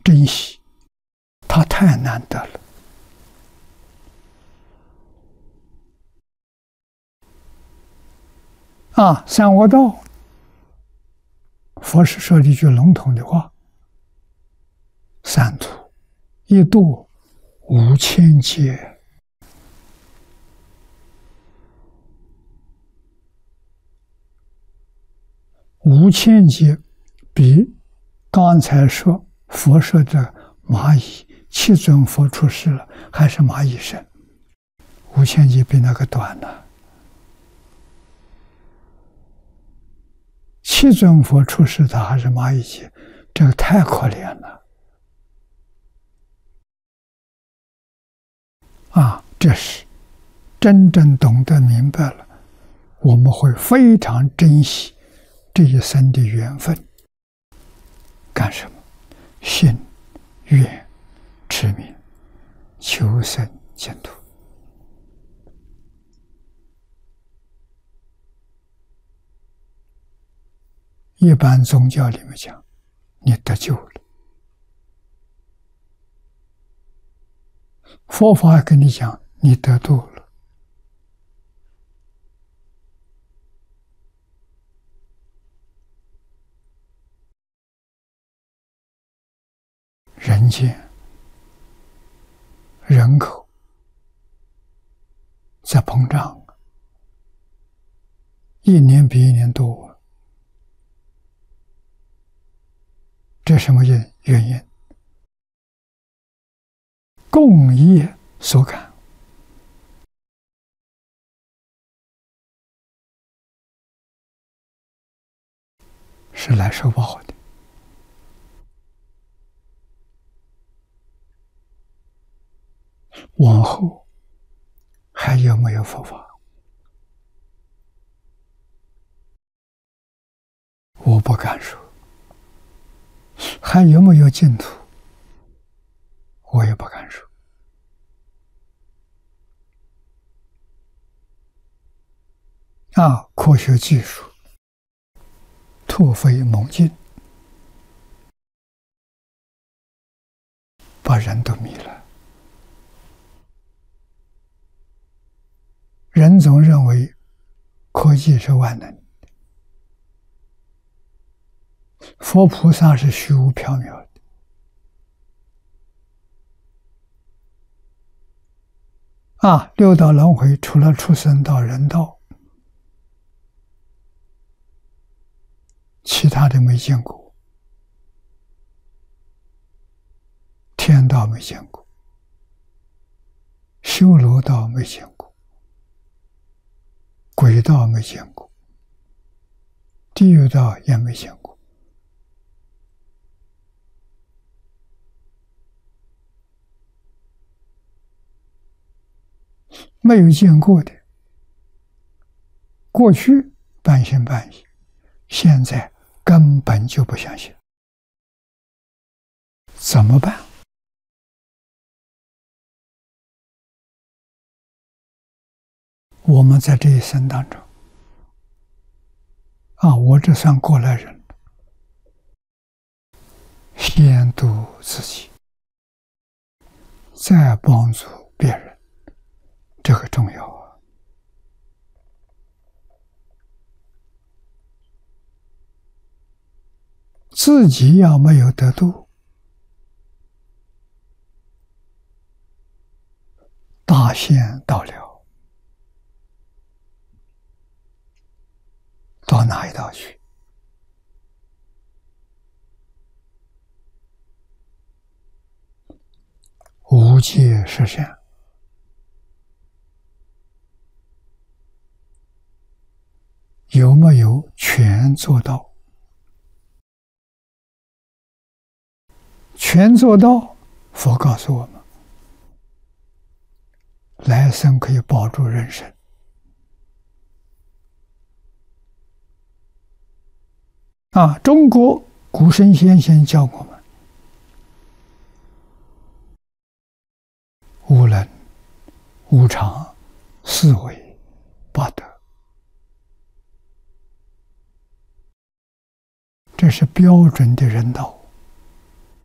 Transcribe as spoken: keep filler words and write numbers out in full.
珍惜，它太难得了。啊，三恶道，佛是说了一句笼统的话：三途，一度五千劫。五千劫比刚才说佛说的蚂蚁七尊佛出世了，还是蚂蚁身，五千劫比那个短呢。七尊佛出世的还是蚂蚁劫，这个太可怜了啊！这是真正懂得明白了，我们会非常珍惜这一生的缘分。干什么？信、愿、持名，求生净土。一般宗教里面讲，你得救了。佛法跟你讲，你得度了。人间人口在膨胀，一年比一年多。这什么原原因？共业所感。是来受报的。往后还有没有佛法？我不敢说。还有没有净土？我也不敢说。啊，科学技术突飞猛进，把人都迷了。人总认为科技是万能，佛菩萨是虚无缥缈的。啊，六道轮回除了畜生道、人道，其他的没见过。天道没见过，修罗道没见过，鬼道没见过，地狱道也没见过。没有见过的，过去半信半疑，现在根本就不相信。怎么办？我们在这一生当中，啊，我这算过来人，先度自己，再帮助别人，这个重要啊！自己要没有得度，大限到了，到哪一道去？无界实相，有没有全做到？全做到，佛告诉我们，来生可以保住人生。啊，中国古圣先贤教我们，无能、无常、四维、八德，这是标准的人道。